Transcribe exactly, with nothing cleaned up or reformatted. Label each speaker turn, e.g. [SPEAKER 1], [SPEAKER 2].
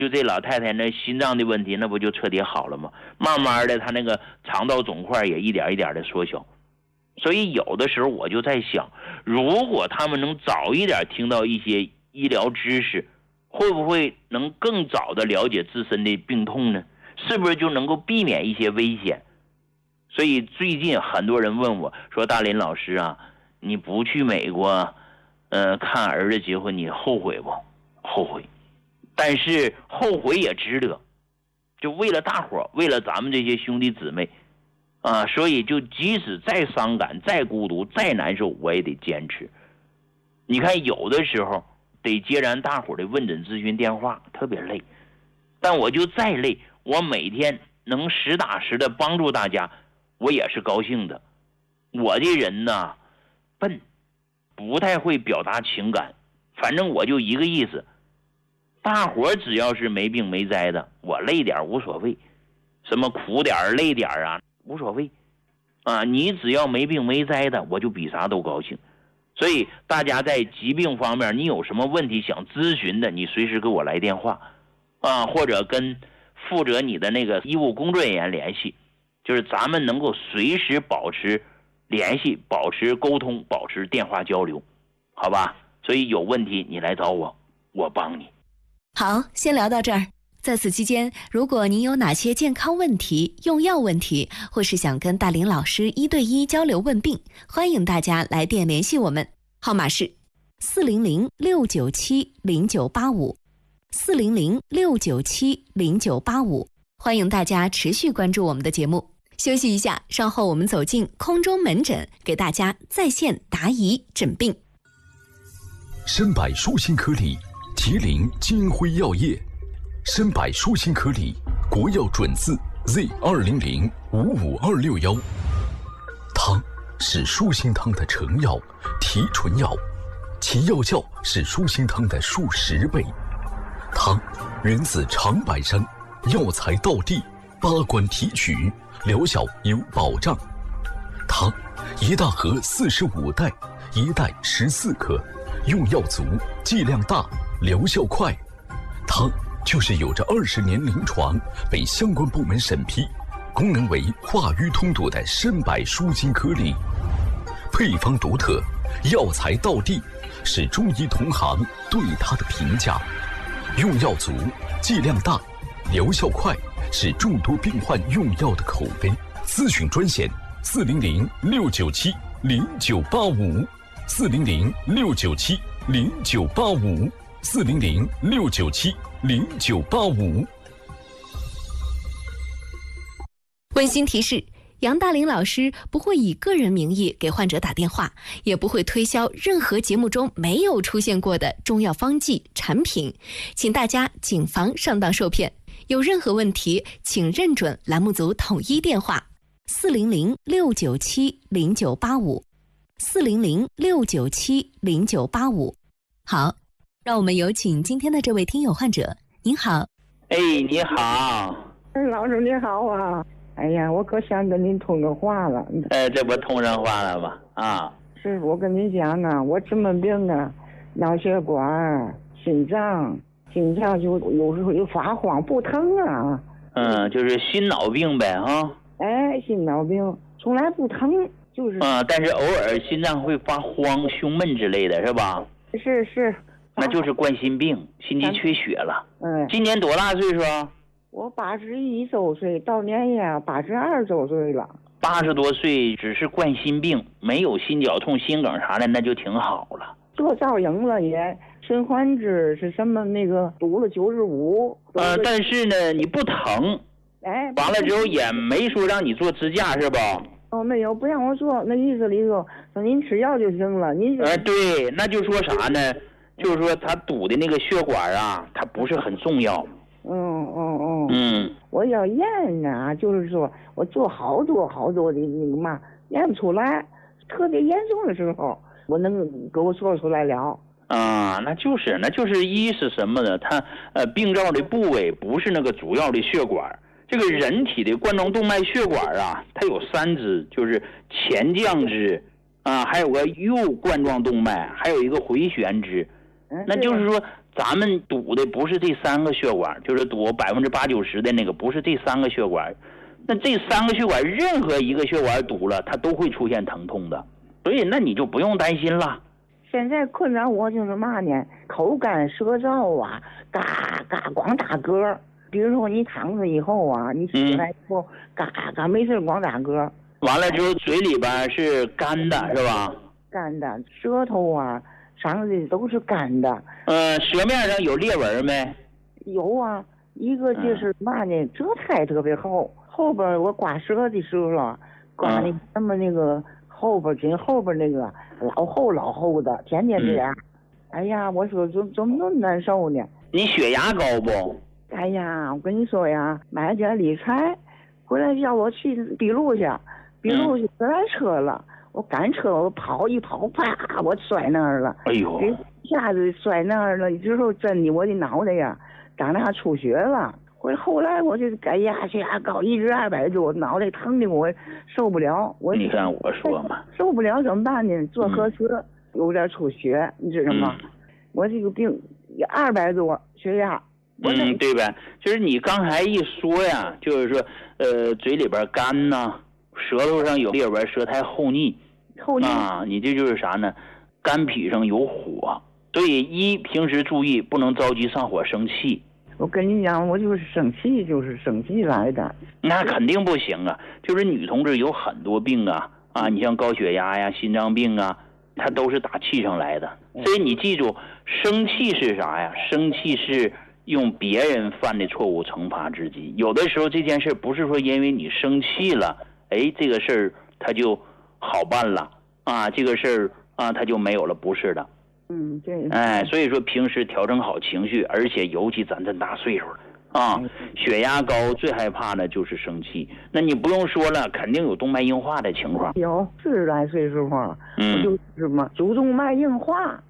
[SPEAKER 1] 就这老太太那心脏的问题，那不就彻底好了吗？慢慢的，她那个肠道肿块也一点一点的缩小。所以有的时候我就在想，如果他们能早一点听到一些医疗知识，会不会能更早的了解自身的病痛呢？是不是就能够避免一些危险？所以最近很多人问我说，大林老师啊，你不去美国呃，看儿子结婚，你后悔不？后悔，但是后悔也值得，就为了大伙，为了咱们这些兄弟姊妹啊，所以就即使再伤感、再孤独、再难受，我也得坚持。你看，有的时候得接咱大伙的问诊咨询电话，特别累，但我就再累，我每天能实打实的帮助大家，我也是高兴的。我这人呢，笨，不太会表达情感，反正我就一个意思，大伙只要是没病没灾的，我累点无所谓，什么苦点累点啊无所谓啊，你只要没病没灾的，我就比啥都高兴。所以大家在疾病方面，你有什么问题想咨询的，你随时给我来电话啊，或者跟负责你的那个医务工作人员联系，就是咱们能够随时保持联系，保持沟通，保持电话交流，好吧？所以有问题你来找我，我帮你。
[SPEAKER 2] 好，先聊到这儿。在此期间，如果您有哪些健康问题、用药问题，或是想跟大林老师一对一交流问病，欢迎大家来电联系我们，号码是四零零六九七零九八五，四零零六九七零九八五。欢迎大家持续关注我们的节目。休息一下，稍后我们走进空中门诊，给大家在线答疑诊病。
[SPEAKER 3] 参百舒心颗粒，麒麟金辉药业。参百舒心颗粒，国药准字 Z 二零零五五二六幺。汤是舒心汤的成药、提纯药，其药效是舒心汤的数十倍。汤源自长白山，药材到地，八关提取，疗效有保障。汤一大盒四十五袋，一袋十四克，用药足，剂量大，疗效快。汤就是有着二十年临床，被相关部门审批，功能为化瘀通堵的参百舒心颗粒。配方独特，药材到地，是中医同行对它的评价。用药足，剂量大，疗效快，是众多病患用药的口碑。咨询专线四零零六九七零九八五，四零零六九七零九八五，四零零六九七零九八五。
[SPEAKER 2] 温馨提示：杨大林老师不会以个人名义给患者打电话，也不会推销任何节目中没有出现过的中药方剂产品，请大家谨防上当受骗。有任何问题，请认准栏目组统一电话：四零零六九七零九八五，四零零六九七零九八五。好，让我们有请今天的这位听友患者。您好。
[SPEAKER 1] 哎，你好。
[SPEAKER 4] 老师你好啊。哎呀，我可想跟您通个话了。
[SPEAKER 1] 呃，这不通上话了吗？啊，
[SPEAKER 4] 是我跟您讲啊，我什么病啊？脑血管、心脏，心脏就有时候就发慌不疼啊。
[SPEAKER 1] 嗯，就是心脑病呗，哈。
[SPEAKER 4] 哎，心脑病从来不疼，就是。
[SPEAKER 1] 啊，但是偶尔心脏会发慌、胸闷之类的，是吧？
[SPEAKER 4] 是是。
[SPEAKER 1] 那就是冠心病，心肌缺血了。
[SPEAKER 4] 嗯。
[SPEAKER 1] 今年多大岁数？
[SPEAKER 4] 我八十一周岁，到年呀八十二周岁了。
[SPEAKER 1] 八十多岁只是冠心病，没有心绞痛、心梗啥的，那就挺好了。
[SPEAKER 4] 做造影了也，循环支是什么那个堵了九十五。
[SPEAKER 1] 呃，但是呢，你不疼。
[SPEAKER 4] 哎。
[SPEAKER 1] 完了之后也没说让你做支架是吧？
[SPEAKER 4] 哦，没有，不让我做，那意思里头说您吃药就行了，您就。
[SPEAKER 1] 呃，对，那就说啥呢？就是说他堵的那个血管啊，它不是很重要。
[SPEAKER 4] 嗯嗯嗯
[SPEAKER 1] 嗯，
[SPEAKER 4] 我要验啊，就是说我做好多好多的那个嘛，验不出来，特别严重的时候，我能给我做出来了。
[SPEAKER 1] 啊，那就是那就是一是什么呢？它呃病灶的部位不是那个主要的血管，这个人体的冠状动脉血管啊，它有三支，就是前降支啊，还有个右冠状动脉，还有一个回旋支。那就是说， 咱们堵的不是这三个血管，就是堵百分之八九十的那个，不是这三个血管。那这三个血管任何一个血管堵了，它都会出现疼痛的，所以那你就不用担心了。
[SPEAKER 4] 现在困扰我就是嘛呢？口干舌燥啊，嘎嘎光打嗝。比如说你躺着以后啊，你起来以后、嗯、嘎嘎没事光打嗝。
[SPEAKER 1] 完了之后嘴里边是干的，是吧？
[SPEAKER 4] 干的，舌头啊上的都是干的。
[SPEAKER 1] 呃，舌面上有裂纹没？
[SPEAKER 4] 有啊，一个就是嘛呢，舌苔特别厚，后边我刮舌的时候啊，刮那什么那个后边紧后边那个老厚老厚的，天天这样。嗯、哎呀，我说怎怎么那么难受呢？
[SPEAKER 1] 你血压高不？
[SPEAKER 4] 哎呀，我跟你说呀，买点理财，回来叫我去笔录去，笔录去自来车了。嗯，我赶车，我跑一跑，啪，我摔那儿了。
[SPEAKER 1] 哎呦！
[SPEAKER 4] 一下子摔那儿了，之后真的我的脑袋呀，长那出血了。后后来我就该压血压高，一直二百多，脑袋疼的我受不了。我
[SPEAKER 1] 你看我说嘛，
[SPEAKER 4] 受不了怎么办呢？做核磁、嗯、有点出血，你知道吗？嗯、我这个病二百多血压。
[SPEAKER 1] 嗯，对呗，就是你刚才一说呀，就是说，呃，嘴里边干呐，舌头上有裂纹，舌苔厚腻，
[SPEAKER 4] 厚腻
[SPEAKER 1] 啊，你这就是啥呢？肝脾上有火，所以一平时注意不能着急上火生气。
[SPEAKER 4] 我跟你讲，我就是生气，就是生气来的。
[SPEAKER 1] 那肯定不行啊！就是女同志有很多病啊，啊，你像高血压呀、心脏病啊，它都是打气上来的。所以你记住，生气是啥呀？生气是用别人犯的错误惩罚自己。有的时候这件事不是说因为你生气了，哎，这个事儿它就好办了啊，这个事儿啊它就没有了，不是的。
[SPEAKER 4] 嗯，对。
[SPEAKER 1] 哎，所以说平时调整好情绪，而且尤其咱这大岁数了啊，血压高最害怕的就是生气。那你不用说了，肯定有动脉硬化的情况。
[SPEAKER 4] 有四十来岁时候，嗯，我就是什么主动脉硬化。